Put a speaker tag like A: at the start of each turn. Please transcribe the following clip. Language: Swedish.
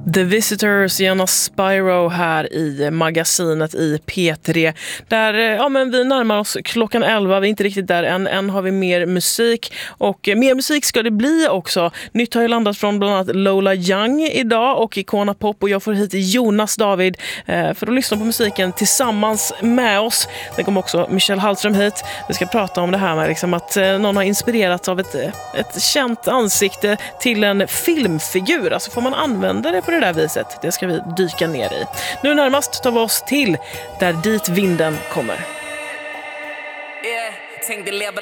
A: The Visitors, Gianna Spyro här i magasinet i P3 där men vi närmar oss klockan 11, vi är inte riktigt där än har vi mer musik och mer musik ska det bli också. Nytt har ju landat från bland annat Lola Young idag och Icona Pop och jag får hit Jonas David för att lyssna på musiken tillsammans med oss. Det kommer också Michelle Hallström hit. Vi ska prata om det här med liksom att någon har inspirerats av ett känt ansikte till en filmfigur. Alltså får man använda det på det där viset? Det ska vi dyka ner i. Nu närmast tar vi oss till Där dit vinden kommer.
B: Tänkte leva